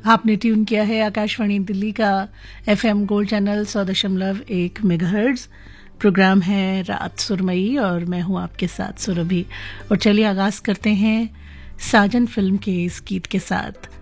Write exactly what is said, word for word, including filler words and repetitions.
आपने ट्यून किया है आकाशवाणी दिल्ली का एफएम गोल्ड चैनल सौ दशमलव एक मेगाहर्ट्ज। प्रोग्राम है रात सुरमई और मैं हूं आपके साथ सुरभि। और चलिए आगाज करते हैं साजन फिल्म के इस गीत के साथ।